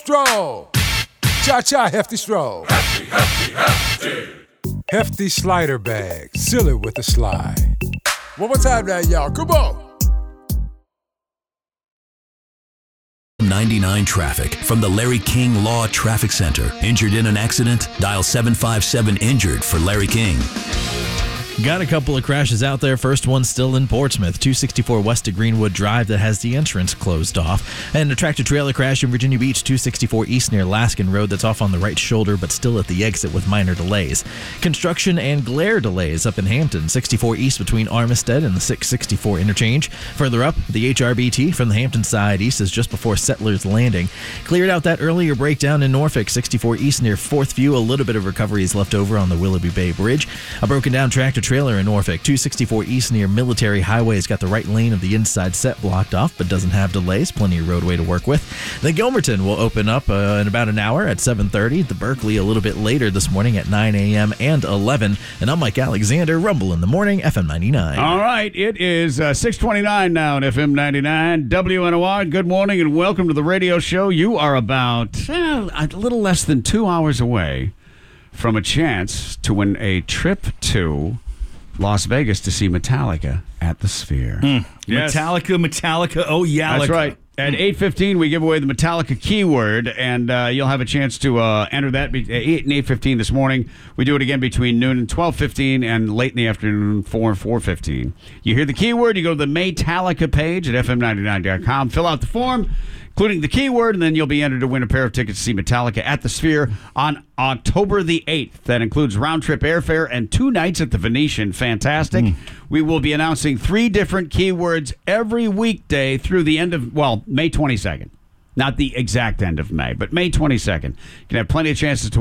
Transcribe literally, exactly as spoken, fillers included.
stroll. Cha-cha hefty stroll. Hefty, hefty, hefty. Hefty slider bag. Seal it with a slide. One more time now, y'all. Come on. ninety-nine traffic from the Larry King Law Traffic Center. Injured in an accident? Dial seven five seven injured for Larry King. Got a couple of crashes out there. First one still in Portsmouth, two sixty-four west of Greenwood Drive that has the entrance closed off. And a tractor-trailer crash in Virginia Beach, two sixty-four east near Laskin Road that's off on the right shoulder but still at the exit with minor delays. Construction and glare delays up in Hampton, sixty-four east between Armistead and the six sixty-four interchange. Further up, the H R B T from the Hampton side east is just before Settlers Landing. Cleared out that earlier breakdown in Norfolk, sixty-four east near Fourth View. A little bit of recovery is left over on the Willoughby Bay Bridge. A broken down tractor trailer in Norfolk, two sixty-four east near Military Highway has got the right lane of the inside set blocked off but doesn't have delays. Plenty of roadway to work with. The Gilmerton will open up uh, in about an hour at seven thirty. The Berkeley a little bit later this morning at nine a.m. and eleven. And I'm Mike Alexander, Rumble in the Morning, F M ninety-nine. All right, it is uh, six twenty-nine now at F M ninety-nine. W N O R, good morning and welcome to the radio show. You are about uh, a little less than two hours away from a chance to win a trip to Las Vegas to see Metallica at the Sphere. Mm. Yes. Metallica, Metallica, oh yeah. That's right. At eight fifteen, we give away the Metallica keyword, and uh, you'll have a chance to uh, enter that be- eight and eight fifteen this morning. We do it again between noon and twelve fifteen, and late in the afternoon, four and four fifteen. You hear the keyword, you go to the Metallica page at F M ninety-nine dot com, fill out the form, including the keyword, and then you'll be entered to win a pair of tickets to see Metallica at the Sphere on October the eighth. That includes round-trip airfare and two nights at the Venetian. Fantastic. Mm. We will be announcing three different keywords every weekday through the end of, well, May twenty-second. Not the exact end of May, but May twenty-second. You can have plenty of chances to